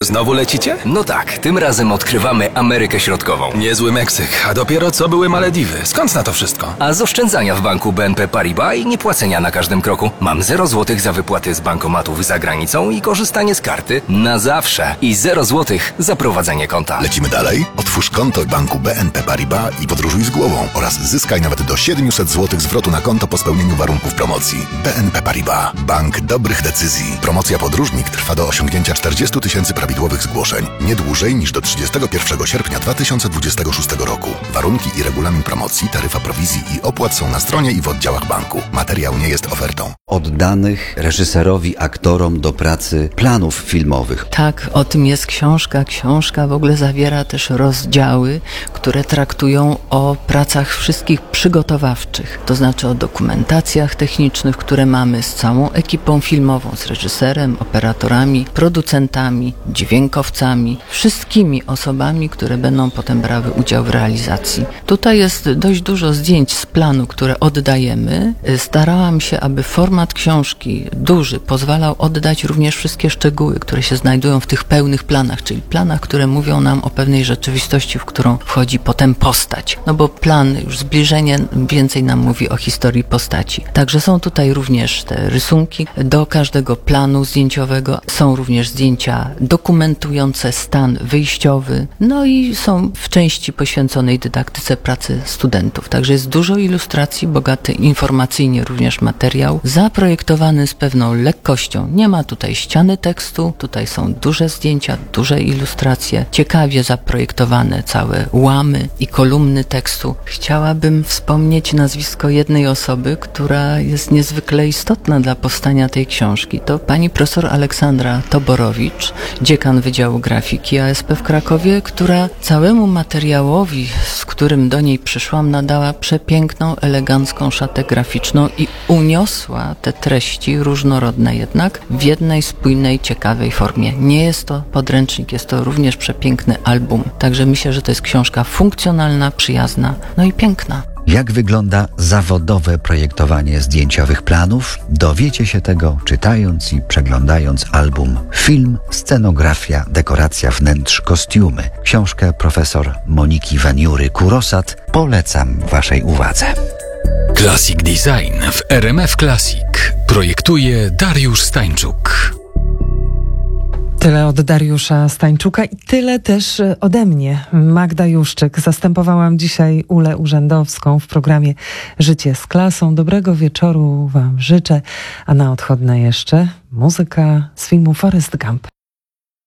Znowu lecicie? No tak, tym razem odkrywamy Amerykę Środkową. Niezły Meksyk, a dopiero co były Malediwy. Skąd na to wszystko? A z oszczędzania w banku BNP Paribas i niepłacenia na każdym kroku. Mam 0 złotych za wypłaty z bankomatów za granicą i korzystanie z karty na zawsze. I 0 złotych za prowadzenie konta. Lecimy dalej? Otwórz konto w banku BNP Paribas i podróżuj z głową oraz zyskaj nawet do 700 zł zwrotu na konto po spełnieniu warunków promocji. BNP Paribas. Bank dobrych decyzji. Promocja Podróżnik trwa do osiągnięcia 40 000 prawidłowych zgłoszeń. Nie dłużej niż do 31 sierpnia 2026 roku. Warunki i regulamin promocji, taryfa prowizji i opłat są na stronie i w oddziałach banku. Materiał nie jest ofertą. Oddanych reżyserowi, aktorom do pracy planów filmowych. Tak, o tym jest książka. Książka w ogóle zawiera też rozdziały, które traktują o pracach wszystkich przygotowawczych. To znaczy o dokumentacjach technicznych, które mamy z całą ekipą filmową, z reżyserem, operatorami, producentami, dźwiękowcami, wszystkimi osobami, które będą potem brały udział w realizacji. Tutaj jest dość dużo zdjęć z planu, które oddajemy. Starałam się, aby format książki duży pozwalał oddać również wszystkie szczegóły, które się znajdują w tych pełnych planach, czyli planach, które mówią nam o pewnej rzeczywistości, w którą wchodzi potem postać. No bo plan, już zbliżenie więcej nam mówi o historii postaci. Także są tutaj również te rysunki do każdego planu zdjęciowego. Są również zdjęcia dokumentujące stan wyjściowy. No i są w części poświęconej dydaktyce pracy studentów. Także jest dużo ilustracji, bogaty informacyjnie również materiał, zaprojektowany z pewną lekkością. Nie ma tutaj ściany tekstu, tutaj są duże zdjęcia, duże ilustracje, ciekawie zaprojektowane całe łamy i kolumny tekstu. Chciałabym wspomnieć nazwisko jednej osoby, która jest niezwykle istotna dla powstania tej książki. To pani profesor Aleksandra Toborowicz, dziekan Wydziału Grafiki ASP w Krakowie, która całemu materiałowi, z którym do niej przyszłam, nadała przepiękną, elegancką szatę graficzną i uniosła te treści, różnorodne jednak, w jednej spójnej, ciekawej formie. Nie jest to podręcznik, jest to również przepiękny album. Także myślę, że to jest książka funkcjonalna, przyjazna, no i piękna. Jak wygląda zawodowe projektowanie zdjęciowych planów? Dowiecie się tego czytając i przeglądając album Film, scenografia, dekoracja wnętrz, kostiumy. Książkę profesor Moniki Waniury-Kurosat polecam waszej uwadze. Classic Design w RMF Classic projektuje Dariusz Stańczuk. Tyle od Dariusza Stańczuka i tyle też ode mnie. Magda Juszczyk. Zastępowałam dzisiaj Ulę Urzędowską w programie Życie z klasą. Dobrego wieczoru wam życzę, a na odchodne jeszcze muzyka z filmu Forrest Gump.